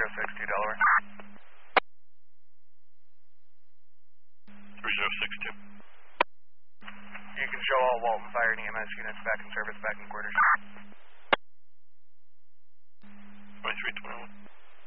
3062 Delaware. 3062. You can show all Walton Fire and EMS units back in service, back in quarters.